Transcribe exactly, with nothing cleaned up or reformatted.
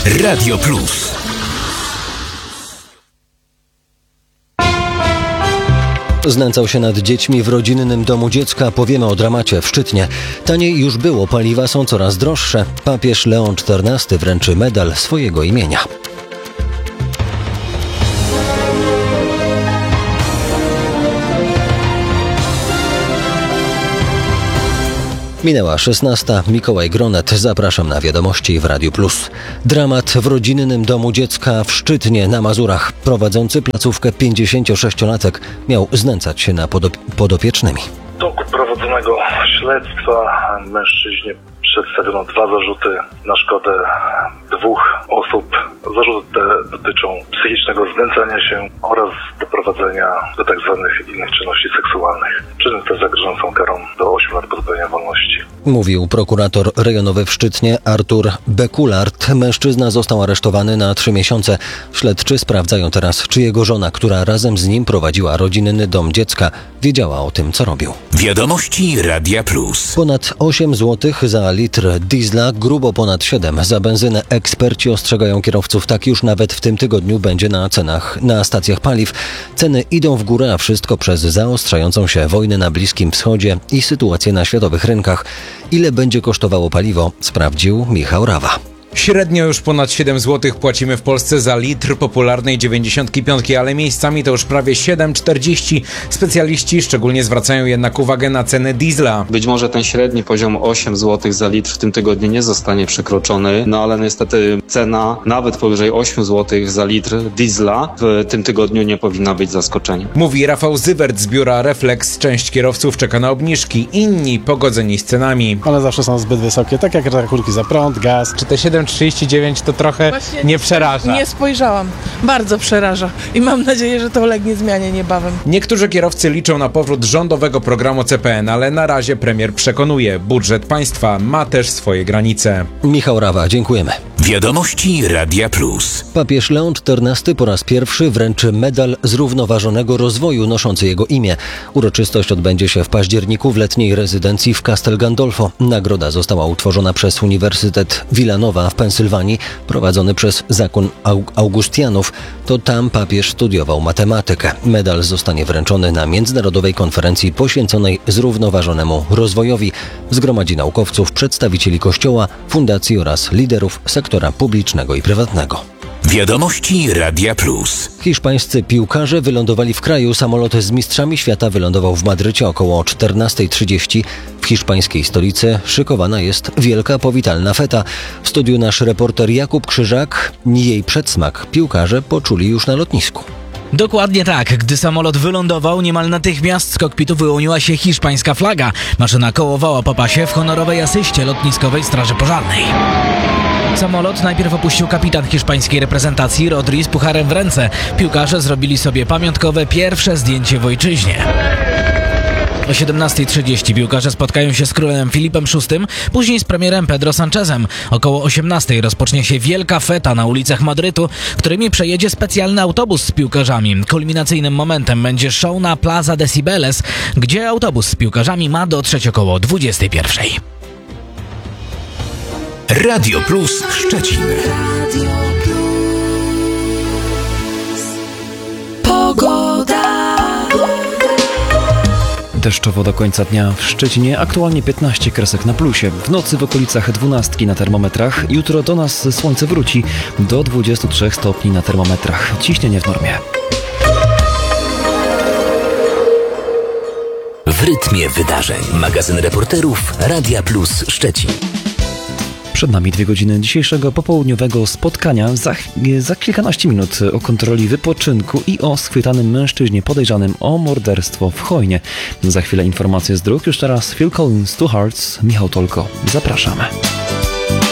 Radio Plus. Znęcał się nad dziećmi w rodzinnym domu dziecka. Powiemy o dramacie w Szczytnie. Taniej już było, paliwa są coraz droższe. Papież Leon czternasty wręczy medal swojego imienia. Minęła szesnasta. Mikołaj Gronet. Zapraszam na wiadomości w Radiu Plus. Dramat w rodzinnym domu dziecka w Szczytnie na Mazurach. Prowadzący placówkę pięćdziesięciosześciolatek miał znęcać się nad podop- podopiecznymi. W toku prowadzonego śledztwa mężczyźnie przedstawiono dwa zarzuty na szkodę dwóch osób. Zarzuty te dotyczą psychicznego znęcania się oraz doprowadzenia do tak zwanych innych czynności seksualnych. Czyny te zagrożone są karą do ośmiu lat pozbawienia wolności. Mówił prokurator rejonowy w Szczytnie Artur Bekulart. Mężczyzna został aresztowany na trzy miesiące. Śledczy sprawdzają teraz, czy jego żona, która razem z nim prowadziła rodzinny dom dziecka, wiedziała o tym, co robił. Wiadomości Radia Plus. Ponad osiem złotych za litr diesla, grubo ponad siedem za benzynę. Eksperci ostrzegają kierowców, tak już nawet w tym tygodniu będzie na cenach na stacjach paliw. Ceny idą w górę, a wszystko przez zaostrzającą się wojnę na Bliskim Wschodzie i sytuację na światowych rynkach. Ile będzie kosztowało paliwo, sprawdził Michał Rawa. Średnio już ponad siedem złotych płacimy w Polsce za litr popularnej dziewięćdziesiątki piątki, ale miejscami to już prawie siedem czterdzieści. Specjaliści szczególnie zwracają jednak uwagę na cenę diesla. Być może ten średni poziom osiem złotych za litr w tym tygodniu nie zostanie przekroczony, no ale niestety cena nawet powyżej osiem złotych za litr diesla w tym tygodniu nie powinna być zaskoczeniem. Mówi Rafał Zywert z biura Reflex. Część kierowców czeka na obniżki, inni pogodzeni z cenami. One zawsze są zbyt wysokie, tak jak rachunki za prąd, gaz. Czy te siedem trzydzieści dziewięć to trochę Właśnie nie przeraża? Nie spojrzałam. Bardzo przeraża. I mam nadzieję, że to ulegnie zmianie niebawem. Niektórzy kierowcy liczą na powrót rządowego programu C P N, ale na razie premier przekonuje, budżet państwa ma też swoje granice. Michał Rawa, dziękujemy. Wiadomości Radia Plus. Papież Leon czternasty po raz pierwszy wręczy medal zrównoważonego rozwoju noszący jego imię. Uroczystość odbędzie się w październiku w letniej rezydencji w Castel Gandolfo. Nagroda została utworzona przez Uniwersytet Villanova w Pensylwanii, prowadzony przez zakon Augustianów. To tam papież studiował matematykę. Medal zostanie wręczony na międzynarodowej konferencji poświęconej zrównoważonemu rozwojowi. Zgromadzi naukowców, przedstawicieli Kościoła, fundacji oraz liderów sektora publicznego i prywatnego. Wiadomości Radia Plus. Hiszpańscy piłkarze wylądowali w kraju. Samolot z mistrzami świata wylądował w Madrycie około czternasta trzydzieści. W hiszpańskiej stolicy szykowana jest wielka powitalna feta. W studiu nasz reporter Jakub Krzyżak. Jej przedsmak piłkarze poczuli już na lotnisku. Dokładnie tak. Gdy samolot wylądował, niemal natychmiast z kokpitu wyłoniła się hiszpańska flaga. Maszyna kołowała po pasie w honorowej asyście lotniskowej Straży Pożarnej. Samolot najpierw opuścił kapitan hiszpańskiej reprezentacji Rodri z pucharem w ręce. Piłkarze zrobili sobie pamiątkowe pierwsze zdjęcie w ojczyźnie. O siedemnasta trzydzieści piłkarze spotkają się z królem Filipem szóstym, później z premierem Pedro Sanchezem. Około osiemnastej rozpocznie się wielka feta na ulicach Madrytu, którymi przejedzie specjalny autobus z piłkarzami. Kulminacyjnym momentem będzie show na Plaza de Cibeles, gdzie autobus z piłkarzami ma dotrzeć około dwudziestej pierwszej. Radio Plus Szczecin. Pogoda. Deszczowo do końca dnia w Szczecinie, aktualnie piętnaście kresek na plusie. W nocy w okolicach dwunastki na termometrach. Jutro do nas słońce wróci do dwudziestu trzech stopni na termometrach. Ciśnienie w normie. W rytmie wydarzeń. Magazyn reporterów Radia Plus Szczecin. Przed nami dwie godziny dzisiejszego popołudniowego spotkania. Za, za kilkanaście minut o kontroli wypoczynku i o schwytanym mężczyźnie podejrzanym o morderstwo w Chojnie. Za chwilę informacje z dróg. Już teraz Phil Collins, Two Hearts, Michał Tolko. Zapraszamy.